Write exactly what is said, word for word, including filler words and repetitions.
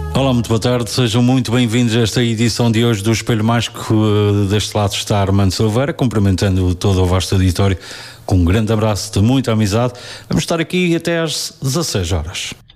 Olá, muito boa tarde, sejam muito bem-vindos a esta edição de hoje do Espelho Mágico. Deste lado está Armando Silveira, cumprimentando todo o vasto auditório com um grande abraço de muita amizade. Vamos estar aqui até às dezasseis horas.